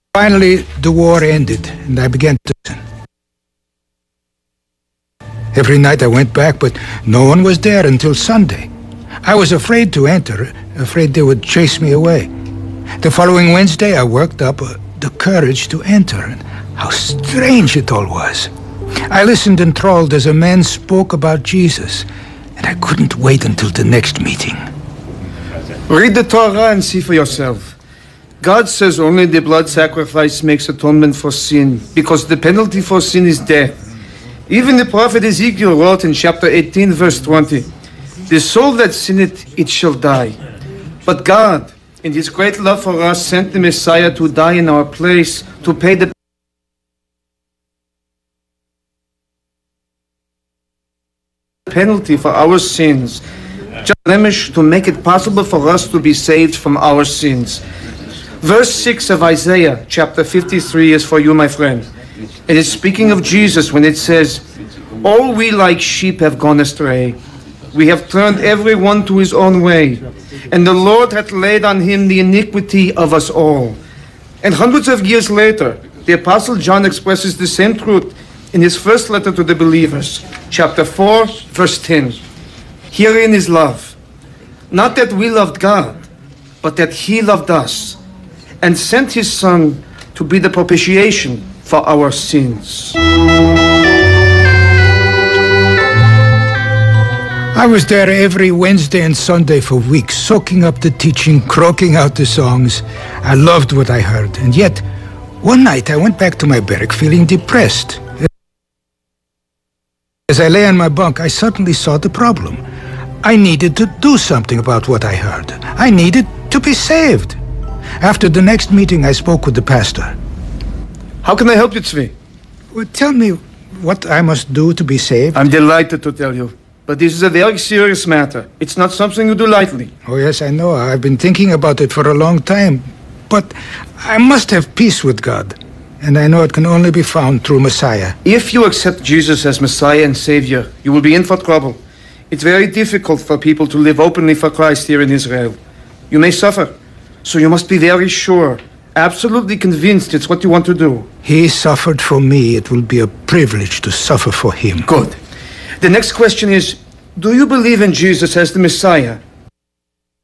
Finally, the war ended, and I began to listen. Every night I went back, but no one was there until Sunday. I was afraid to enter, afraid they would chase me away. The following Wednesday, I worked up the courage to enter, and how strange it all was. I listened enthralled as a man spoke about Jesus, and I couldn't wait until the next meeting. Read the Torah and see for yourself. God says only the blood sacrifice makes atonement for sin, because the penalty for sin is death. Even the prophet Ezekiel wrote in chapter 18, verse 20, "The soul that sinneth, it shall die." But God, in His great love for us, sent the Messiah to die in our place, to pay the penalty for our sins, just blemish to make it possible for us to be saved from our sins. Verse 6 of Isaiah chapter 53 is for you, my friend. It is speaking of Jesus when it says, "All we like sheep have gone astray. We have turned every one to his own way, and the Lord hath laid on him the iniquity of us all." And hundreds of years later, the Apostle John expresses the same truth in his first letter to the believers, chapter 4, verse 10. "Herein is love, not that we loved God, but that He loved us, and sent His Son to be the propitiation for our sins." I was there every Wednesday and Sunday for weeks, soaking up the teaching, croaking out the songs. I loved what I heard, and yet, one night I went back to my barrack feeling depressed. As I lay on my bunk, I suddenly saw the problem. I needed to do something about what I heard. I needed to be saved. After the next meeting, I spoke with the pastor. How can I help you, Tzvi? Well, tell me what I must do to be saved. I'm delighted to tell you. But this is a very serious matter. It's not something you do lightly. Oh, yes, I know. I've been thinking about it for a long time. But I must have peace with God. And I know it can only be found through Messiah. If you accept Jesus as Messiah and Savior, you will be in for trouble. It's very difficult for people to live openly for Christ here in Israel. You may suffer. So you must be very sure, absolutely convinced it's what you want to do. He suffered for me. It will be a privilege to suffer for him. Good. The next question is, do you believe in Jesus as the Messiah